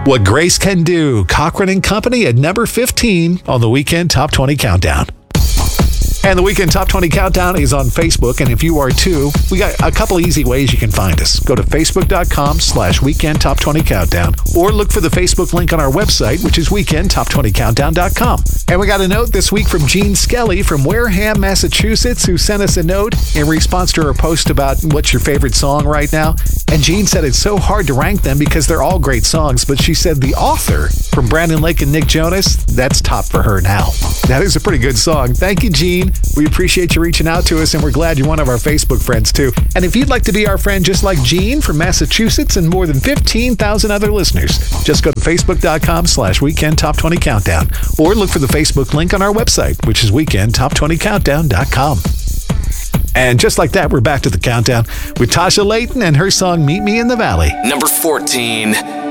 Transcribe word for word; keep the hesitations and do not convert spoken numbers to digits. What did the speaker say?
What Grace Can Do, Cochran and Company at number fifteen on the Weekend Top twenty Countdown. And the Weekend Top twenty Countdown is on Facebook, and if you are too, we got a couple easy ways you can find us. Go to facebook.com slash Weekend Top twenty Countdown, or look for the Facebook link on our website, which is weekend top twenty countdown dot com. And we got a note this week from Jean Skelly from Wareham, Massachusetts, who sent us a note in response to her post about what's your favorite song right now. And Jean said it's so hard to rank them because they're all great songs, but she said the author from Brandon Lake and Nick Jonas, that's top for her now. That is a pretty good song. Thank you, Jean. We appreciate you reaching out to us, and we're glad you're one of our Facebook friends, too. And if you'd like to be our friend just like Jean from Massachusetts and more than fifteen thousand other listeners, just go to facebook.com slash Weekend Top twenty Countdown, or look for the Facebook link on our website, which is weekend top twenty countdown dot com. And just like that, we're back to the countdown with Tasha Layton and her song Meet Me in the Valley. Number fourteen.